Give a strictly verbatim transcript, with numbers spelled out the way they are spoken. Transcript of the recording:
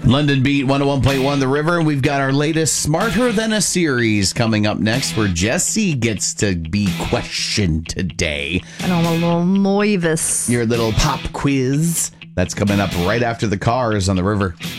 London Beat one oh one point one The River. We've got our latest Smarter Than a Series coming up next, where Jesse gets to be questioned today. And I'm a little nervous. Your little pop quiz. That's coming up right after the Cars on The River.